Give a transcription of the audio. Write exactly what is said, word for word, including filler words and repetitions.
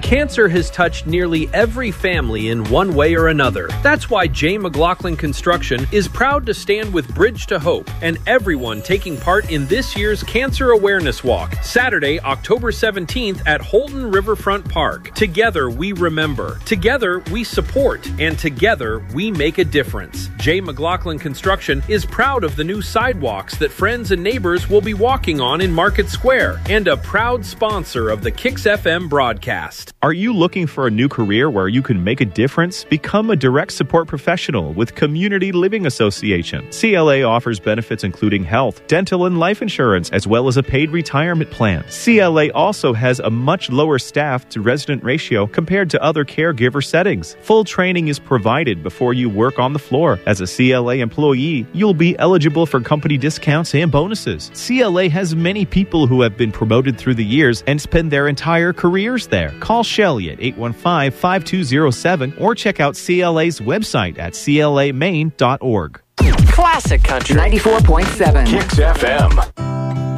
Cancer has touched nearly every family in one way or another. That's why J. McLaughlin Construction is proud to stand with Bridge to Hope and everyone taking part in this year's Cancer Awareness Walk, Saturday, October seventeenth at Holton Riverfront Park. Together we remember, together we support, and together we make a difference. J. McLaughlin Construction is proud of the new sidewalks that friends and neighbors will be walking on in Market Square, and a proud sponsor of the Kix F M broadcast. Are you looking for a new career where you can make a difference? Become a direct support professional with Community Living Association. C L A offers benefits including health, dental, and life insurance, as well as a paid retirement plan. C L A also has a much lower staff to resident ratio compared to other caregiver settings. Full training is provided before you work on the floor. As a C L A employee, you'll be eligible for company discounts and bonuses. C L A has many people who have been promoted through the years and spend their entire careers there. Call Shelly at eight one five, five two zero seven or check out C L A's website at c l a maine dot org. Classic Country ninety-four point seven Kix F M.